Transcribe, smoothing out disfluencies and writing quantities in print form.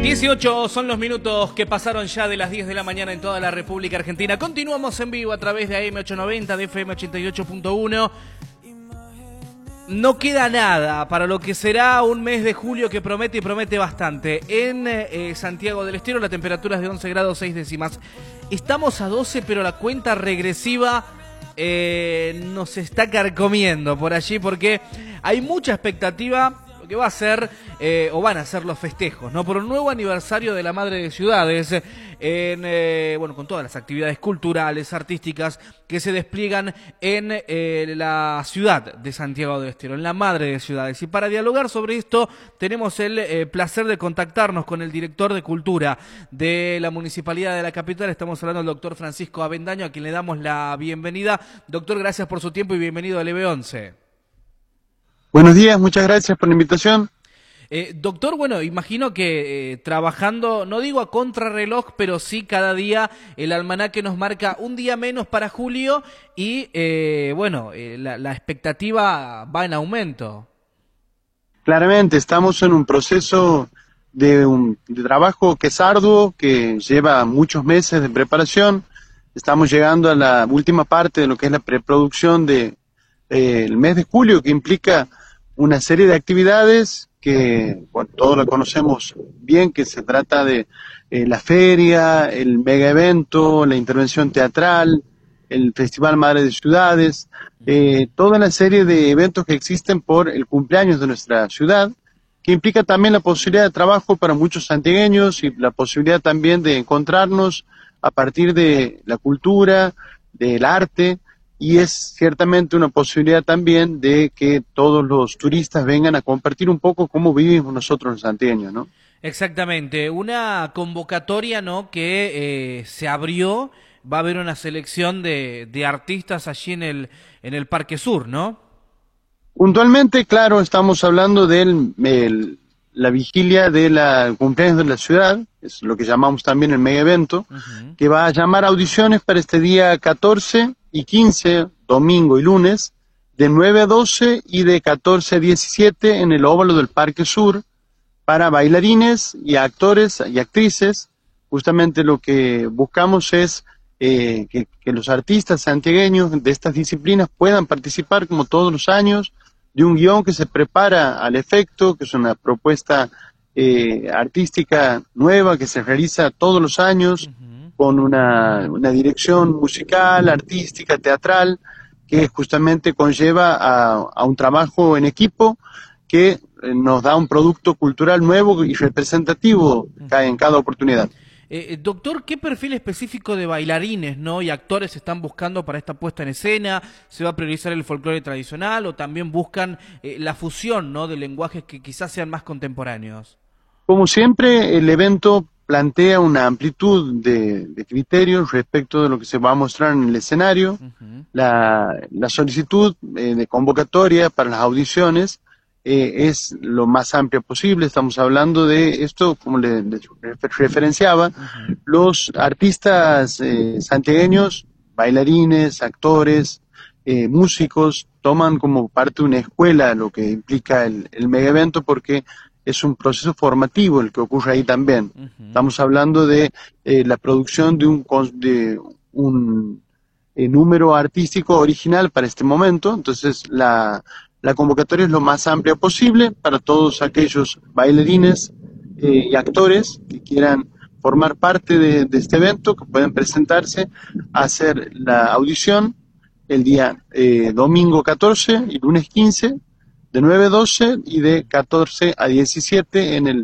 18 son los minutos que pasaron ya de las 10 de la mañana en toda la República Argentina. Continuamos en vivo a través de AM890, de FM88.1. No queda nada para lo que será un mes de julio que promete y promete bastante. En Santiago del Estero la temperatura es de 11 grados 6 décimas. Estamos a 12, pero la cuenta regresiva nos está carcomiendo por allí porque hay mucha expectativa que va a ser, o van a ser los festejos, ¿no? Por un nuevo aniversario de la Madre de Ciudades, bueno, con todas las actividades culturales, artísticas que se despliegan en la ciudad de Santiago del Estero, en la Madre de Ciudades. Y para dialogar sobre esto, tenemos el placer de contactarnos con el director de Cultura de la Municipalidad de la Capital. Estamos hablando del doctor Francisco Avendaño, a quien le damos la bienvenida. Doctor, gracias por su tiempo y bienvenido al EB11. Buenos días, muchas gracias por la invitación. Doctor, bueno, imagino que trabajando, no digo a contrarreloj, pero sí cada día el almanaque nos marca un día menos para julio y, bueno, la expectativa va en aumento. Claramente, estamos en un proceso de trabajo que es arduo, que lleva muchos meses de preparación. Estamos llegando a la última parte de lo que es la preproducción de el mes de julio, que implica una serie de actividades que, bueno, todos lo conocemos bien, que se trata de la feria, el mega evento, la intervención teatral, el Festival Madre de Ciudades, toda una serie de eventos que existen por el cumpleaños de nuestra ciudad, que implica también la posibilidad de trabajo para muchos santiagueños y la posibilidad también de encontrarnos a partir de la cultura, del arte. Y es ciertamente una posibilidad también de que todos los turistas vengan a compartir un poco cómo vivimos nosotros los santiagueños, ¿no? Exactamente, una convocatoria, ¿no?, que se abrió, va a haber una selección de artistas allí en el Parque Sur, ¿no? Puntualmente, claro, estamos hablando de la vigilia de la cumpleaños de la ciudad, es lo que llamamos también el mega evento, que va a llamar audiciones para este día 14 y 15, domingo y lunes, de 9 a 12 y de 14 a 17 en el óvalo del Parque Sur, para bailarines y actores y actrices. Justamente lo que buscamos es que los artistas santiagueños de estas disciplinas puedan participar como todos los años de un guión que se prepara al efecto, que es una propuesta artística nueva que se realiza todos los años, con una dirección musical, artística, teatral, que justamente conlleva a un trabajo en equipo que nos da un producto cultural nuevo y representativo en cada oportunidad. Doctor, ¿qué perfil específico de bailarines, ¿no?, y actores están buscando para esta puesta en escena? ¿Se va a priorizar el folclore tradicional o también buscan la fusión, ¿no?, de lenguajes que quizás sean más contemporáneos? Como siempre, el evento plantea una amplitud de criterios respecto de lo que se va a mostrar en el escenario. La solicitud de convocatoria para las audiciones es lo más amplia posible. Estamos hablando de esto, como le referenciaba, los artistas santiagueños, bailarines, actores, músicos, toman como parte de una escuela lo que implica el mega evento, porque es un proceso formativo el que ocurre ahí también. Estamos hablando de la producción de un número artístico original para este momento. Entonces la convocatoria es lo más amplia posible para todos aquellos bailarines y actores que quieran formar parte de este evento, que pueden presentarse a hacer la audición el día domingo 14 y lunes 15, de 9 a 12 y de 14 a 17 en el